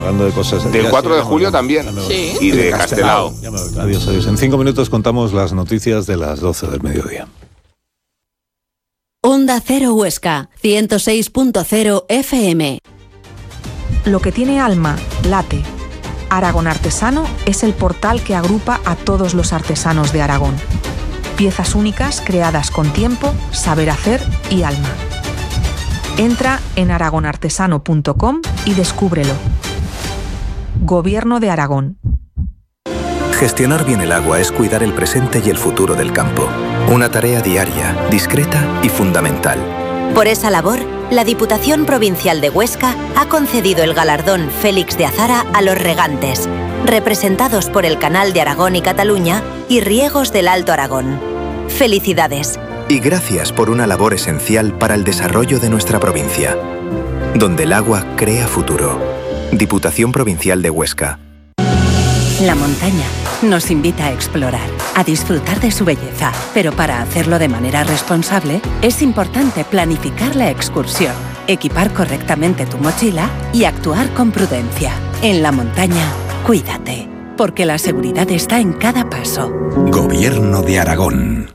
Hablando de cosas... Del 4 de julio también. Sí. Y de Castelao. Adiós. En 5 minutos contamos las noticias de las 12 del mediodía. Onda Cero Huesca, 106.0 FM. Lo que tiene alma, late. Aragón Artesano es el portal que agrupa a todos los artesanos de Aragón. Piezas únicas creadas con tiempo, saber hacer y alma. Entra en aragonartesano.com y descúbrelo. Gobierno de Aragón. Gestionar bien el agua es cuidar el presente y el futuro del campo. Una tarea diaria, discreta y fundamental. Por esa labor, la Diputación Provincial de Huesca ha concedido el galardón Félix de Azara a los regantes, representados por el Canal de Aragón y Cataluña y Riegos del Alto Aragón. ¡Felicidades! Y gracias por una labor esencial para el desarrollo de nuestra provincia. Donde el agua crea futuro. Diputación Provincial de Huesca. La montaña nos invita a explorar, a disfrutar de su belleza, pero para hacerlo de manera responsable es importante planificar la excursión, equipar correctamente tu mochila y actuar con prudencia. En la montaña, cuídate, porque la seguridad está en cada paso. Gobierno de Aragón.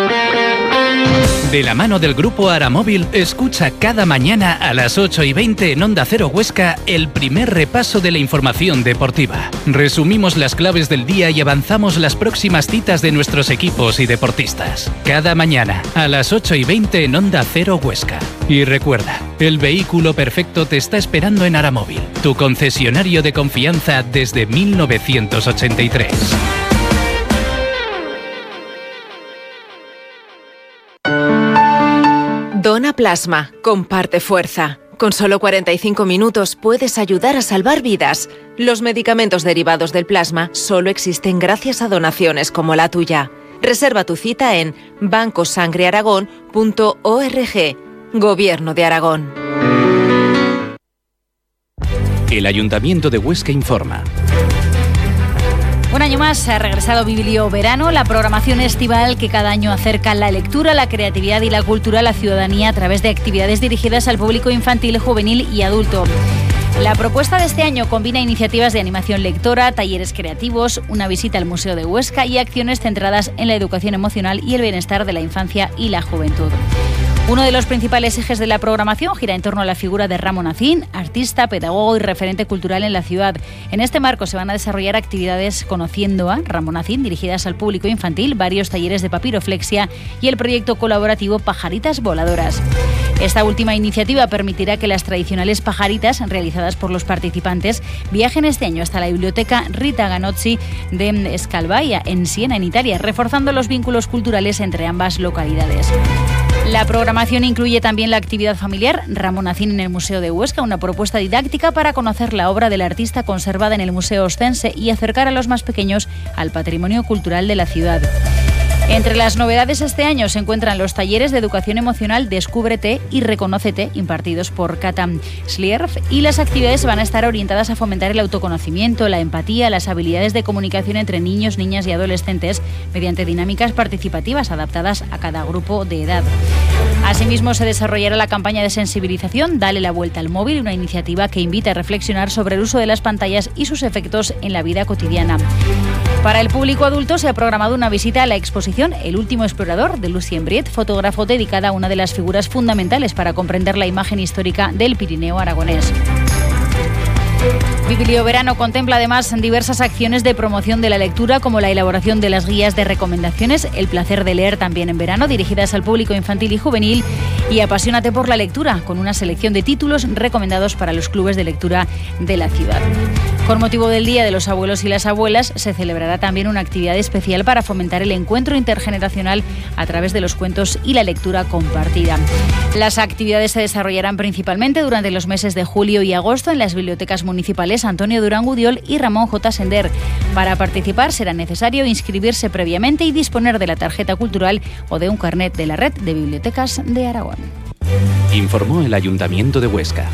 De la mano del Grupo Aramóvil, escucha cada mañana a las 8:20 en Onda Cero Huesca el primer repaso de la información deportiva. Resumimos las claves del día y avanzamos las próximas citas de nuestros equipos y deportistas. Cada mañana a las 8:20 en Onda Cero Huesca. Y recuerda, el vehículo perfecto te está esperando en Aramóvil, tu concesionario de confianza desde 1983. Dona plasma, comparte fuerza. Con solo 45 minutos puedes ayudar a salvar vidas. Los medicamentos derivados del plasma solo existen gracias a donaciones como la tuya. Reserva tu cita en bancosangrearagón.org. Gobierno de Aragón. El Ayuntamiento de Huesca informa. Un año más ha regresado Biblioverano, la programación estival que cada año acerca la lectura, la creatividad y la cultura a la ciudadanía a través de actividades dirigidas al público infantil, juvenil y adulto. La propuesta de este año combina iniciativas de animación lectora, talleres creativos, una visita al Museo de Huesca y acciones centradas en la educación emocional y el bienestar de la infancia y la juventud. Uno de los principales ejes de la programación gira en torno a la figura de Ramón Acín, artista, pedagogo y referente cultural en la ciudad. En este marco se van a desarrollar actividades conociendo a Ramón Acín, dirigidas al público infantil, varios talleres de papiroflexia y el proyecto colaborativo Pajaritas Voladoras. Esta última iniciativa permitirá que las tradicionales pajaritas realizadas por los participantes viajen este año hasta la biblioteca Rita Ganozzi de Scalvaia, en Siena, en Italia, reforzando los vínculos culturales entre ambas localidades. La programación incluye también la actividad familiar Ramón Acín en el Museo de Huesca, una propuesta didáctica para conocer la obra del artista conservada en el Museo Ostense y acercar a los más pequeños al patrimonio cultural de la ciudad. Entre las novedades este año se encuentran los talleres de educación emocional Descúbrete y Reconócete, impartidos por Kata Schlierf, y las actividades van a estar orientadas a fomentar el autoconocimiento, la empatía, las habilidades de comunicación entre niños, niñas y adolescentes mediante dinámicas participativas adaptadas a cada grupo de edad. Asimismo, se desarrollará la campaña de sensibilización Dale la vuelta al móvil, una iniciativa que invita a reflexionar sobre el uso de las pantallas y sus efectos en la vida cotidiana. Para el público adulto se ha programado una visita a la exposición El último explorador de Lucien Briet, fotógrafo dedicada a una de las figuras fundamentales para comprender la imagen histórica del Pirineo aragonés. Biblioverano contempla además diversas acciones de promoción de la lectura, como la elaboración de las guías de recomendaciones, El placer de leer también en verano, dirigidas al público infantil y juvenil, y Apasionate por la lectura, con una selección de títulos recomendados para los clubes de lectura de la ciudad. Con motivo del Día de los Abuelos y las Abuelas, se celebrará también una actividad especial para fomentar el encuentro intergeneracional a través de los cuentos y la lectura compartida. Las actividades se desarrollarán principalmente durante los meses de julio y agosto en las bibliotecas municipales Antonio Durán Gudiol y Ramón J. Sender. Para participar será necesario inscribirse previamente y disponer de la tarjeta cultural o de un carnet de la Red de Bibliotecas de Aragón. Informó el Ayuntamiento de Huesca.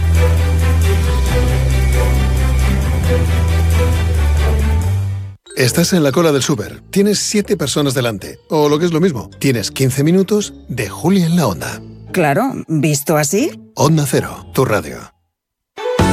Estás en la cola del súper, tienes 7 personas delante, o lo que es lo mismo, tienes 15 minutos de Julia en la Onda. Claro, ¿visto así? Onda Cero, tu radio.